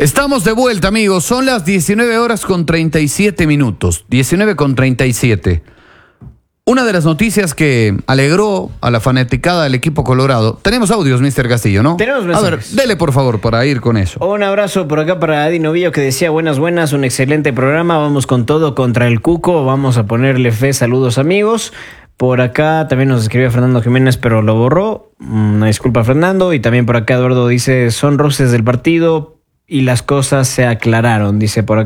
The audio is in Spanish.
Estamos de vuelta, amigos. Son las 19 horas con 37 minutos. 19 con 37. Una de las noticias que alegró a la fanaticada del equipo colorado. Tenemos audios, Mr. Castillo, ¿no? Tenemos mensajes. A ver, dele por favor para ir con eso. Un abrazo por acá para Adi Novillo que decía buenas, un excelente programa. Vamos con todo contra el Cuco. Vamos a ponerle fe. Saludos, amigos. Por acá también nos escribió Fernando Jiménez, pero lo borró. Una disculpa, Fernando. Y también por acá Eduardo dice, son roces del partido y las cosas se aclararon. Dice por acá.